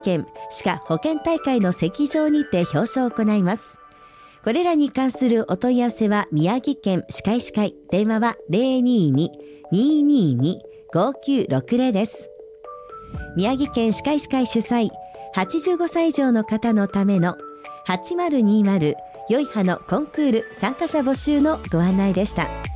県歯科保健大会の席上にて表彰を行います。これらに関するお問い合わせは宮城県歯科医師会、電話は 022-222-5960 です。宮城県歯科医師会主催、85歳以上の方のための8020良い歯のコンクール参加者募集のご案内でした。